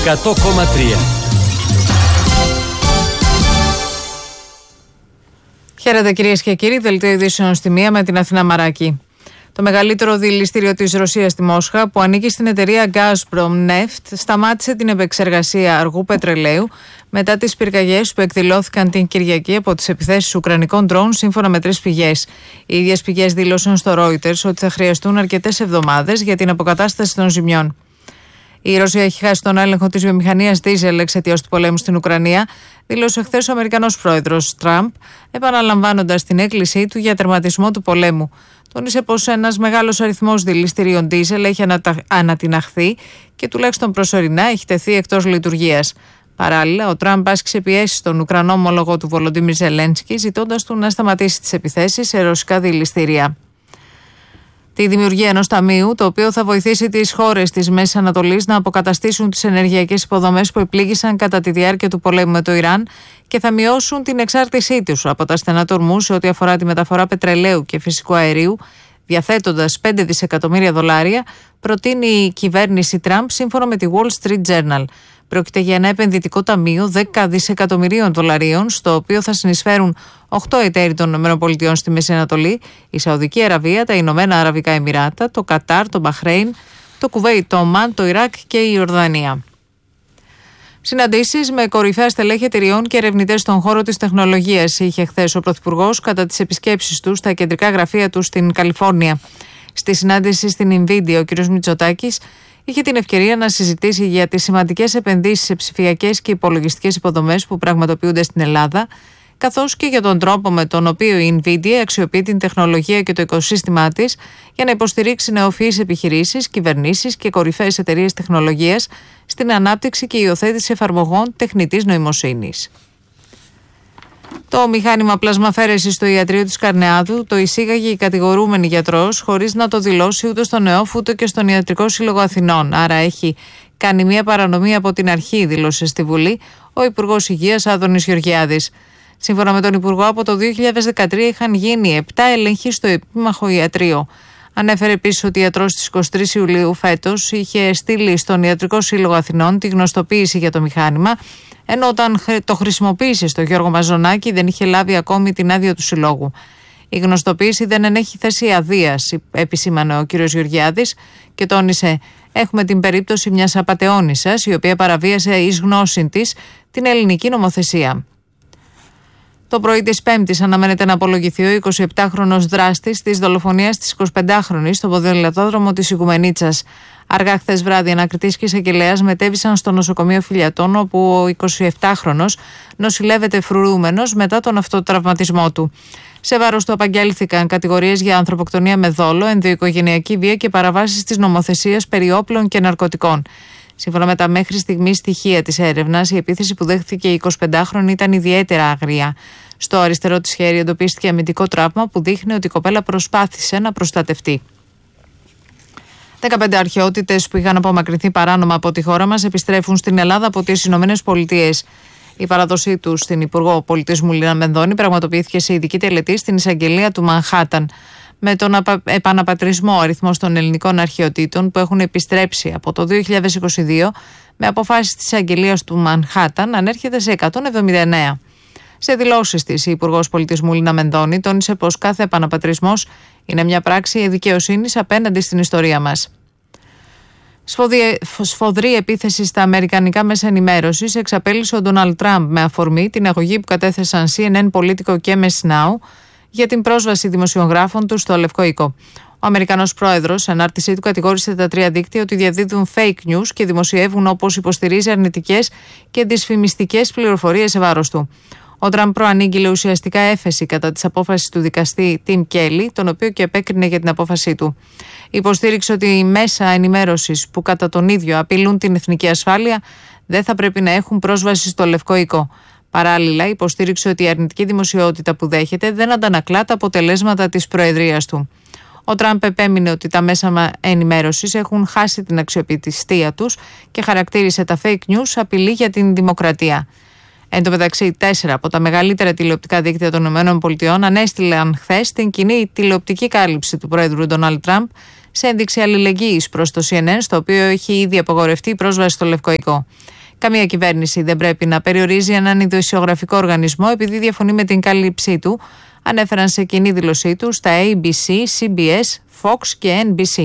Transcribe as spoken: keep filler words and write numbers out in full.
εκατό κόμμα τρία. Χαίρετε κυρίες και κύριοι, δελτίο ειδήσεων στη μία με την Αθηνά Μαράκη. Το μεγαλύτερο δηληστήριο της Ρωσίας στη Μόσχα, που ανήκει στην εταιρεία Gazprom Neft, σταμάτησε την επεξεργασία αργού πετρελαίου μετά τις πυρκαγιές που εκδηλώθηκαν την Κυριακή από τις επιθέσεις ουκρανικών ντρόουν, σύμφωνα με τρεις πηγές. Οι ίδιες πηγές δήλωσαν στο Reuters ότι θα χρειαστούν αρκετές εβδομάδες για την αποκατάσταση των ζημιών. Η Ρωσία έχει χάσει τον έλεγχο της βιομηχανίας δίζελ εξαιτίας του πολέμου στην Ουκρανία, δήλωσε χθες ο Αμερικανός πρόεδρος Τραμπ, επαναλαμβάνοντας την έκκλησή του για τερματισμό του πολέμου. Τόνισε πως ένας μεγάλος αριθμός δηληστηρίων δίζελ έχει ανατα... ανατιναχθεί και τουλάχιστον προσωρινά έχει τεθεί εκτός λειτουργίας. Παράλληλα, ο Τραμπ άσκησε πιέσεις στον Ουκρανό ομόλογο του Βολοντίμιρ Ζελένσκι, ζητώντας του να σταματήσει τις επιθέσεις σε ρωσικά δηληστήρια. Τη δημιουργία ενός ταμείου, το οποίο θα βοηθήσει τις χώρες της Μέσης Ανατολής να αποκαταστήσουν τις ενεργειακές υποδομές που επλήγησαν κατά τη διάρκεια του πολέμου με το Ιράν και θα μειώσουν την εξάρτησή τους από τα στενά του ορμού σε ό,τι αφορά τη μεταφορά πετρελαίου και φυσικού αερίου, διαθέτοντας πέντε δισεκατομμύρια δολάρια, προτείνει η κυβέρνηση Τραμπ σύμφωνα με τη Wall Street Journal. Πρόκειται για ένα επενδυτικό ταμείο δέκα δισεκατομμυρίων δολαρίων, στο οποίο θα συνεισφέρουν οκτώ εταίροι των ΗΠΑ στη Μέση Ανατολή, η Σαουδική Αραβία, τα Ηνωμένα Αραβικά Εμιράτα, το Κατάρ, το Μπαχρέιν, το Κουβέιτ, το Ομάν, το Ιράκ και η Ιορδανία. Συναντήσεις με κορυφαία στελέχη εταιριών και ερευνητές στον χώρο της τεχνολογίας είχε χθες ο Πρωθυπουργός κατά τις επισκέψεις του στα κεντρικά γραφεία του στην Καλιφόρνια. Στη συνάντηση στην Nvidia, ο κ. Μητσοτάκης είχε την ευκαιρία να συζητήσει για τις σημαντικές επενδύσεις σε ψηφιακές και υπολογιστικές υποδομές που πραγματοποιούνται στην Ελλάδα, καθώς και για τον τρόπο με τον οποίο η Nvidia αξιοποιεί την τεχνολογία και το οικοσύστημά της για να υποστηρίξει νεοφυείς επιχειρήσεις, κυβερνήσεις και κορυφαίες εταιρείες τεχνολογίας στην ανάπτυξη και υιοθέτηση εφαρμογών τεχνητής νοημοσύνης. Το μηχάνημα πλασμαφαίρεσης στο ιατρείο της Καρνεάδου το εισήγαγε η κατηγορούμενη γιατρός χωρίς να το δηλώσει ούτε στον ΕΟΦ ούτε και στον Ιατρικό Σύλλογο Αθηνών. Άρα έχει κάνει μια παρανομία από την αρχή, δήλωσε στη Βουλή ο Υπουργός Υγείας Άδωνης Γεωργιάδης. Σύμφωνα με τον Υπουργό, από το δύο χιλιάδες δεκατρία είχαν γίνει επτά έλεγχοι στο επίμαχο ιατρείο. Ανέφερε επίσης ότι ο ιατρός στις εικοστή τρίτη Ιουλίου φέτος είχε στείλει στον Ιατρικό Σύλλογο Αθηνών τη γνωστοποίηση για το μηχάνημα, ενώ όταν το χρησιμοποίησε στο Γιώργο Μαζονάκη δεν είχε λάβει ακόμη την άδεια του συλλόγου. Η γνωστοποίηση δεν ενέχει θέση αδείας, επισήμανε ο κ. Γεωργιάδης και τόνισε: έχουμε την περίπτωση μιας απατεώνισσας η οποία παραβίασε εις γνώση της την ελληνική νομοθεσία. Το πρωί της Πέμπτης αναμένεται να απολογηθεί ο εικοσιεπτάχρονος δράστης της δολοφονίας της εικοσιπεντάχρονης στο ποδηλατόδρομο της Ιγουμενίτσας. Αργά χθες βράδυ, ανακριτής και εισαγγελέας μετέβησαν στο νοσοκομείο Φιλιατών, όπου ο εικοσιεπτάχρονος νοσηλεύεται φρουρούμενος μετά τον αυτοτραυματισμό του. Σε βάρος του απαγγέλθηκαν κατηγορίες για ανθρωποκτονία με δόλο, ενδοοικογενειακή βία και παραβάσεις της νομοθεσίας περί όπλων και ναρκωτικών. Σύμφωνα με τα μέχρι στιγμή στοιχεία της έρευνας, η επίθεση που δέχθηκε η εικοσιπεντάχρονη ήταν ιδιαίτερα άγρια. Στο αριστερό της χέρι εντοπίστηκε αμυντικό τραύμα που δείχνει ότι η κοπέλα προσπάθησε να προστατευτεί. δεκαπέντε αρχαιότητες που είχαν απομακρυνθεί παράνομα από τη χώρα μας επιστρέφουν στην Ελλάδα από τις Ηνωμένες Πολιτείες. Η παράδοσή του στην Υπουργό Πολιτισμού Λίνα Μενδώνη πραγματοποιήθηκε σε ειδική τελετή στην εισαγγελία του Μανχάταν. Με τον επαναπατρισμό, ο αριθμός των ελληνικών αρχαιοτήτων που έχουν επιστρέψει από το δύο χιλιάδες είκοσι δύο με αποφάσεις της εισαγγελίας του Μανχάταν ανέρχεται σε εκατόν εβδομήντα εννέα. Σε δηλώσεις της, η Υπουργός Πολιτισμού Λίνα Μενδώνη τόνισε πως κάθε επαναπατρισμός είναι μια πράξη δικαιοσύνης απέναντι στην ιστορία μας. Σφοδρή επίθεση στα αμερικανικά μέσα ενημέρωσης εξαπέλυσε ο Ντόναλντ Τραμπ με αφορμή την αγωγή που κατέθεσαν σι εν εν, Politico και εμ ες Now για την πρόσβαση δημοσιογράφων του στο Λευκό Οίκο. Ο Αμερικανός πρόεδρος, σε ανάρτησή του, κατηγόρησε τα τρία δίκτυα ότι διαδίδουν fake news και δημοσιεύουν, όπως υποστηρίζει, αρνητικές και δυσφημιστικές πληροφορίες σε βάρος του. Ο Τραμπ προανήγγειλε ουσιαστικά έφεση κατά της απόφασης του δικαστή Τιμ Κέλι, τον οποίο και επέκρινε για την απόφασή του. Υποστήριξε ότι οι μέσα ενημέρωσης που κατά τον ίδιο απειλούν την εθνική ασφάλεια δεν θα πρέπει να έχουν πρόσβαση στο Λευκό Οίκο. Παράλληλα, υποστήριξε ότι η αρνητική δημοσιότητα που δέχεται δεν αντανακλά τα αποτελέσματα της προεδρίας του. Ο Τραμπ επέμεινε ότι τα μέσα ενημέρωσης έχουν χάσει την αξιοπιστία τους και χαρακτήρισε τα fake news απειλή για την δημοκρατία. Εν τω μεταξύ, τέσσερα από τα μεγαλύτερα τηλεοπτικά δίκτυα των ΗΠΑ ανέστηλαν χθες την κοινή τηλεοπτική κάλυψη του πρόεδρου Ντόναλντ Τραμπ σε ένδειξη αλληλεγγύης προς το σι εν εν, στο οποίο έχει ήδη απαγορευτεί η πρόσβαση στο Λευκό Οικό. Καμία κυβέρνηση δεν πρέπει να περιορίζει έναν ειδησιογραφικό οργανισμό επειδή διαφωνεί με την κάλυψή του, ανέφεραν σε κοινή δήλωσή του στα έι μπι σι, σι μπι ες, Fox και εν μπι σι.